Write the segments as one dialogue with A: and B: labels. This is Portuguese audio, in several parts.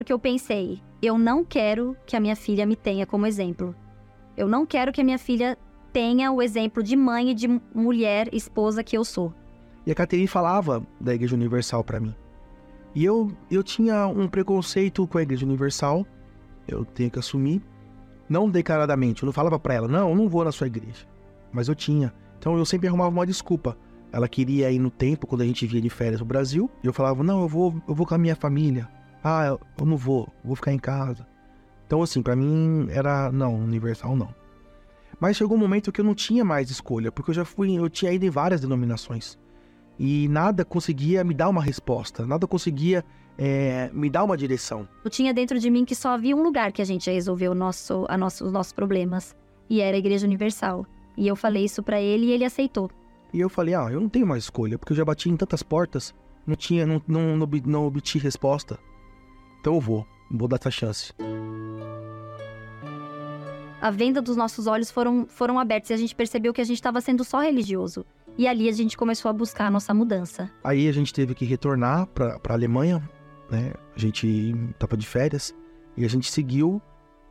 A: Porque eu pensei, eu não quero que a minha filha me tenha como exemplo. Eu não quero que a minha filha tenha o exemplo de mãe e de mulher, esposa que eu sou.
B: E a Caterine falava da Igreja Universal pra mim. E eu tinha um preconceito com a Igreja Universal, eu tenho que assumir, não declaradamente, eu não falava pra ela, não, eu não vou na sua igreja, mas eu tinha. Então eu sempre arrumava uma desculpa. Ela queria ir no tempo, quando a gente via de férias no Brasil, e eu falava, não, eu vou com a minha família. Ah, eu não vou ficar em casa. Então assim, pra mim era, não, Universal não. Mas chegou um momento que eu não tinha mais escolha, porque eu tinha ido em várias denominações. E nada conseguia me dar uma resposta, nada conseguia me dar uma direção.
A: Eu tinha dentro de mim que só havia um lugar que a gente ia resolver os nossos problemas. E era a Igreja Universal. E eu falei isso pra ele e ele aceitou.
B: E eu falei, eu não tenho mais escolha, porque eu já bati em tantas portas, não obti resposta. Então eu vou dar essa chance.
A: A venda dos nossos olhos foram abertos e a gente percebeu que a gente estava sendo só religioso. E ali a gente começou a buscar a nossa mudança.
B: Aí a gente teve que retornar pra Alemanha, né? A gente estava de férias e a gente seguiu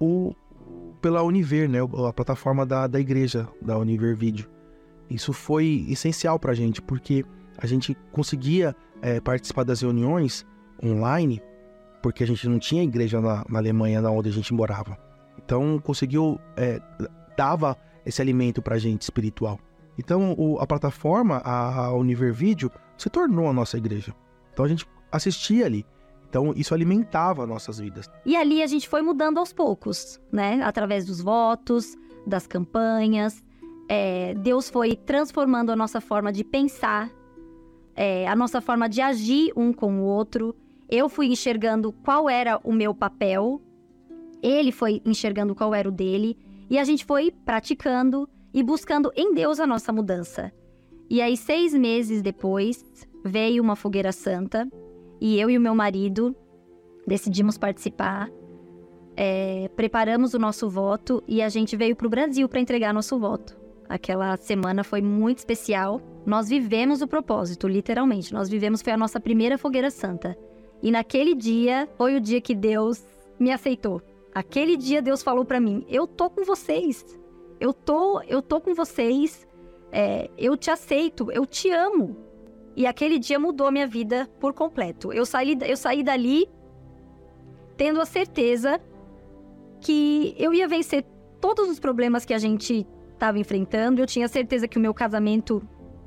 B: pela Univer, né? A plataforma da igreja, da Univer Vídeo. Isso foi essencial pra gente, porque a gente conseguia participar das reuniões online, porque a gente não tinha igreja na Alemanha, onde a gente morava. Então conseguiu, dava esse alimento pra gente espiritual. Então a plataforma, a Univer Vídeo, se tornou a nossa igreja. Então a gente assistia ali. Então isso alimentava nossas vidas.
A: E ali a gente foi mudando aos poucos, né? Através dos votos, das campanhas. Deus foi transformando a nossa forma de pensar, a nossa forma de agir um com o outro. Eu fui enxergando qual era o meu papel, ele foi enxergando qual era o dele, e a gente foi praticando e buscando em Deus a nossa mudança. E aí, 6 meses depois, veio uma fogueira santa, e eu e o meu marido decidimos participar, preparamos o nosso voto, e a gente veio para o Brasil para entregar nosso voto. Aquela semana foi muito especial. Nós vivemos o propósito, literalmente. Foi a nossa primeira fogueira santa. E naquele dia, foi o dia que Deus me aceitou. Aquele dia Deus falou pra mim, eu tô com vocês. Eu tô com vocês. Eu te aceito, eu te amo. E aquele dia mudou a minha vida por completo. Eu saí dali tendo a certeza que eu ia vencer todos os problemas que a gente estava enfrentando. Eu tinha certeza que o meu casamento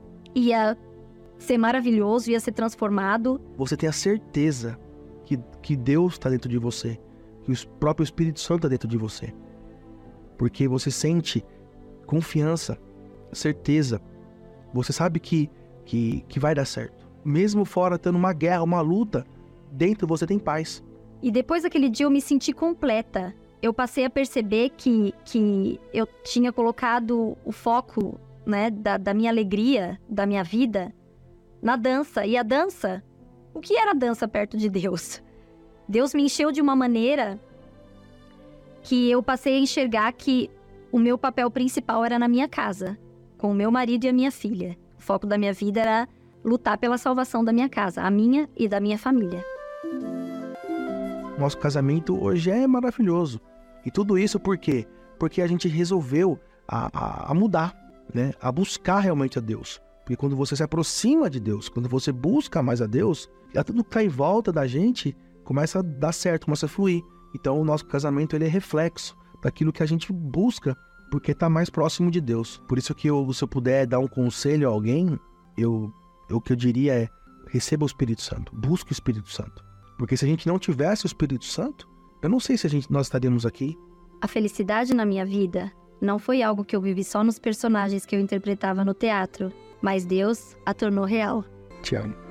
A: ia ser maravilhoso, ia ser transformado.
B: Você tem a certeza que Deus está dentro de você, que o próprio Espírito Santo está dentro de você. Porque você sente confiança, certeza. Você sabe que vai dar certo. Mesmo fora tendo uma guerra, uma luta, dentro você tem paz.
A: E depois daquele dia eu me senti completa. Eu passei a perceber que eu tinha colocado o foco, né, da minha alegria, da minha vida, na dança. E a dança, o que era a dança perto de Deus? Deus me encheu de uma maneira que eu passei a enxergar que o meu papel principal era na minha casa, com o meu marido e a minha filha. O foco da minha vida era lutar pela salvação da minha casa, a minha e da minha família.
B: Nosso casamento hoje é maravilhoso. E tudo isso por quê? Porque a gente resolveu a mudar, né? A buscar realmente a Deus. Porque quando você se aproxima de Deus, quando você busca mais a Deus, tudo que está em volta da gente começa a dar certo, começa a fluir. Então o nosso casamento ele é reflexo daquilo que a gente busca, porque está mais próximo de Deus. Por isso que se eu puder dar um conselho a alguém, o que eu diria é, receba o Espírito Santo, busque o Espírito Santo. Porque se a gente não tivesse o Espírito Santo, eu não sei se nós estaríamos aqui.
A: A felicidade na minha vida não foi algo que eu vivi só nos personagens que eu interpretava no teatro, mas Deus a tornou real.
B: Te amo.